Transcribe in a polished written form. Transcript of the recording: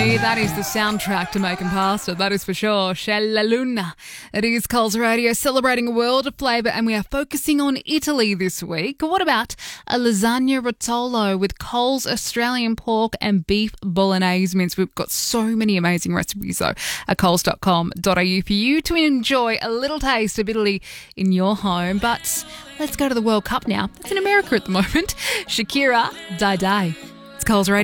Italy. That is the soundtrack to making pasta, that is for sure. C'è la luna. It is Coles Radio, celebrating a world of flavour, and we are focusing on Italy this week. What about a lasagna rotolo with Coles Australian pork and beef bolognese mince? We've got so many amazing recipes, though, at coles.com.au for you to enjoy a little taste of Italy in your home. But let's go to the World Cup now. It's in America at the moment. Shakira, Die Die. It's Coles Radio.